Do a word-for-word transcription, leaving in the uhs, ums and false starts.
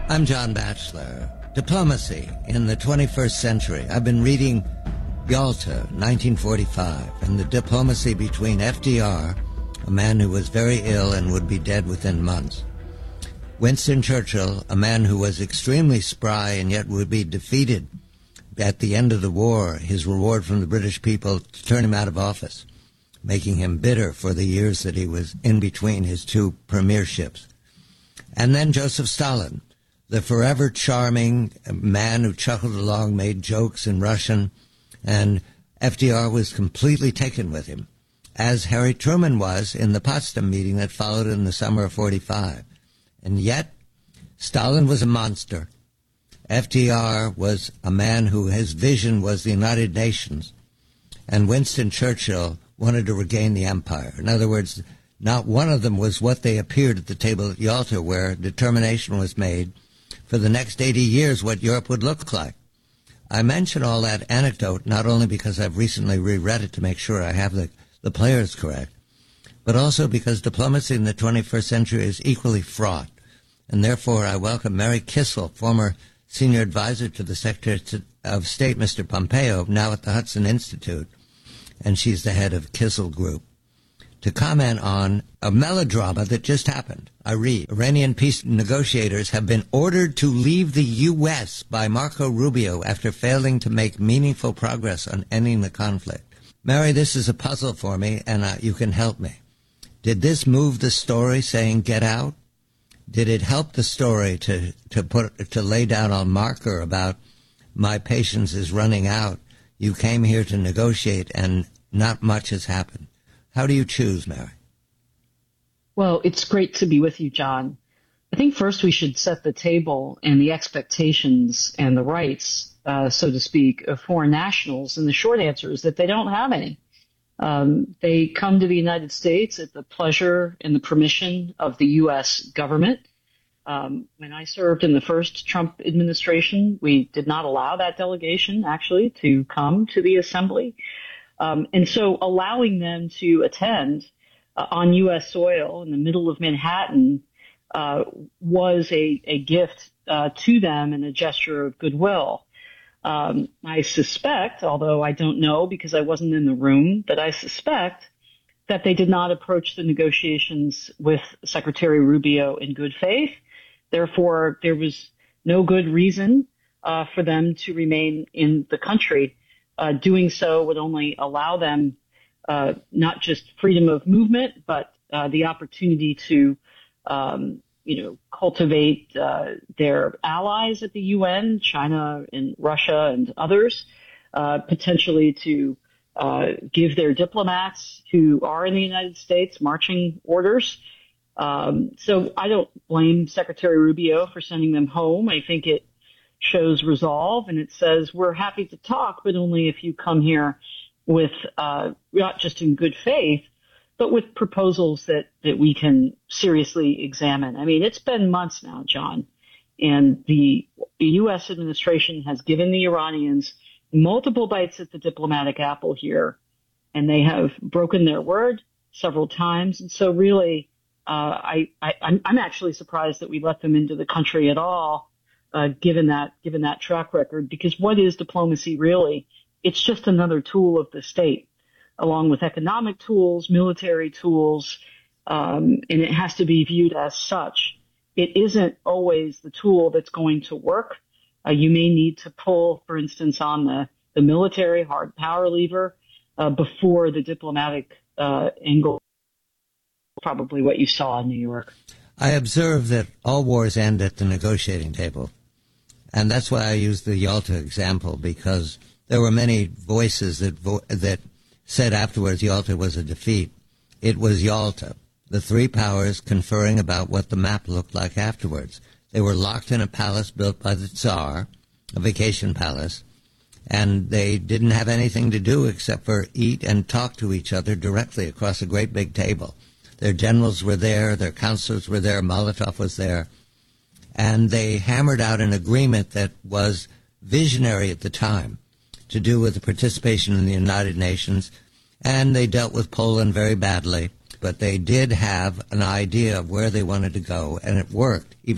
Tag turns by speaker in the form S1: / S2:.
S1: I'm John Batchelor. Diplomacy in the twenty-first century. I've been reading Yalta, nineteen forty-five, and the diplomacy between F D R, a man who was very ill and would be dead within months, Winston Churchill, a man who was extremely spry and yet would be defeated at the end of the war, his reward from the British people to turn him out of office, making him bitter for the years that he was in between his two premierships. And then Joseph Stalin, the forever charming man who chuckled along, made jokes in Russian, and F D R was completely taken with him, as Harry Truman was in the Potsdam meeting that followed in the summer of forty-five. And yet, Stalin was a monster. F D R was a man who his vision was the United Nations, and Winston Churchill wanted to regain the empire. In other words, not one of them was what they appeared at the table at Yalta, where determination was made for the next eighty years what Europe would look like. I mention all that anecdote not only because I've recently reread it to make sure I have the, the players correct, but also because diplomacy in the twenty-first century is equally fraught. And therefore I welcome Mary Kissel, former senior advisor to the Secretary of State, Mister Pompeo, now at the Hudson Institute, and she's the head of Kissel Group, to comment on a melodrama that just happened. I read, Iranian peace negotiators have been ordered to leave the U S by Marco Rubio after failing to make meaningful progress on ending the conflict. Mary, this is a puzzle for me, and uh, you can help me. Did this move the story saying get out? Did it help the story to, to put to lay down a marker about my patience is running out? You came here to negotiate, and not much has happened. How do you choose, Mary?
S2: Well, it's great to be with you, John. I think first we should set the table and the expectations and the rights, uh, so to speak, of foreign nationals. And the short answer is that they don't have any. Um, they come to the United States at the pleasure and the permission of the U S government. Um, when I served in the first Trump administration, we did not allow that delegation, actually, to come to the assembly. Um, and so allowing them to attend uh, on U S soil in the middle of Manhattan uh, was a, a gift uh, to them and a gesture of goodwill. Um, I suspect, although I don't know because I wasn't in the room, but I suspect that they did not approach the negotiations with Secretary Rubio in good faith. Therefore, there was no good reason uh, for them to remain in the country. Uh, doing so would only allow them uh, not just freedom of movement, but uh, the opportunity to, um, you know, cultivate uh, their allies at the U N, China and Russia and others, uh, potentially to uh, give their diplomats who are in the United States marching orders. Um, so I don't blame Secretary Rubio for sending them home. I think it shows resolve, and it says we're happy to talk, but only if you come here with uh, not just in good faith, but with proposals that, that we can seriously examine. I mean, it's been months now, John, and the U S administration has given the Iranians multiple bites at the diplomatic apple here, and they have broken their word several times. And so really, uh, I, I, I'm, I'm actually surprised that we let them into the country at all. Uh, given that, given that track record, because what is diplomacy really? It's just another tool of the state, along with economic tools, military tools, um, and it has to be viewed as such. It isn't always the tool that's going to work. Uh, you may need to pull, for instance, on the, the military hard power lever uh, before the diplomatic uh, angle. Probably what you saw in New York.
S1: I observe that all wars end at the negotiating table. And that's why I used the Yalta example, because there were many voices that vo- that said afterwards Yalta was a defeat. It was Yalta, the three powers conferring about what the map looked like afterwards. They were locked in a palace built by the Tsar, a vacation palace, and they didn't have anything to do except for eat and talk to each other directly across a great big table. Their generals were there, their counselors were there, Molotov was there. And they hammered out an agreement that was visionary at the time to do with the participation in the United Nations. And they dealt with Poland very badly. But they did have an idea of where they wanted to go, and it worked. Even